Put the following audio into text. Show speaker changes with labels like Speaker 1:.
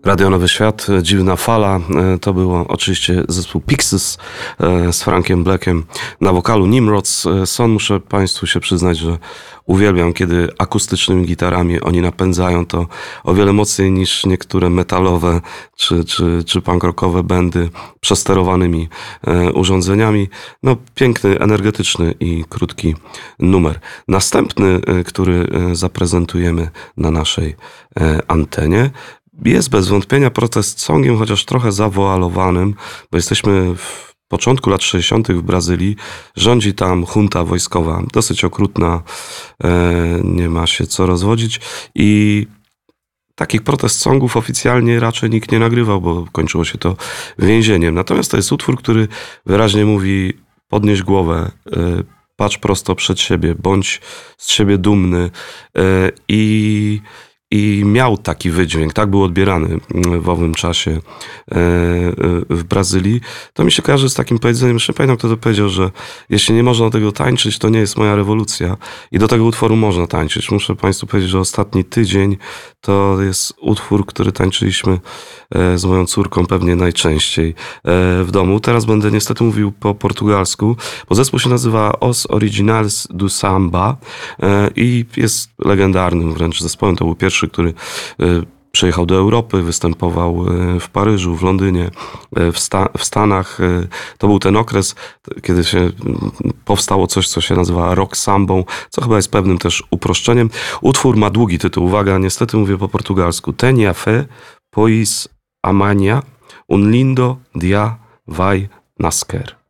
Speaker 1: Radio Nowy Świat, Dziwna Fala, to było oczywiście zespół Pixies z Frankiem Blackiem na wokalu. Nimrod's Son, muszę Państwu się przyznać, że uwielbiam, kiedy akustycznymi gitarami oni napędzają to o wiele mocniej niż niektóre metalowe czy punk rockowe bandy przesterowanymi urządzeniami. No, piękny, energetyczny i krótki numer. Następny, który zaprezentujemy na naszej antenie, jest bez wątpienia protest songiem, chociaż trochę zawoalowanym, bo jesteśmy w początku lat 60. w Brazylii. Rządzi tam junta wojskowa, dosyć okrutna, nie ma się co rozwodzić i takich protest songów oficjalnie raczej nikt nie nagrywał, bo kończyło się to więzieniem. Natomiast to jest utwór, który wyraźnie mówi: podnieś głowę, patrz prosto przed siebie, bądź z siebie dumny i miał taki wydźwięk, tak był odbierany w owym czasie w Brazylii. To mi się kojarzy z takim powiedzeniem, że pamiętam, kto to powiedział, że jeśli nie można tego tańczyć, to nie jest moja rewolucja. I do tego utworu można tańczyć. Muszę Państwu powiedzieć, że ostatni tydzień to jest utwór, który tańczyliśmy z moją córką pewnie najczęściej w domu. Teraz będę niestety mówił po portugalsku, bo zespół się nazywa Os Originals do Samba i jest legendarnym wręcz zespołem. To był pierwszy, który przyjechał do Europy, występował w Paryżu, w Londynie, w Stanach. To był ten okres, kiedy się powstało coś, co się nazywa rock sambą, co chyba jest pewnym też uproszczeniem. Utwór ma długi tytuł, uwaga, niestety mówię po portugalsku. Tenha fé, pois amanhã un lindo dia vai nascer.